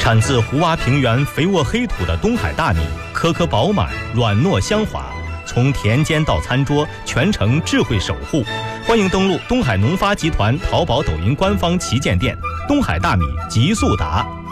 产自胡洼平原肥沃黑土的东海大米，颗颗饱满，软糯香滑，从田间到餐桌，全程智慧守护。欢迎登录东海农发集团淘宝、抖音官方旗舰店，东海大米极速达。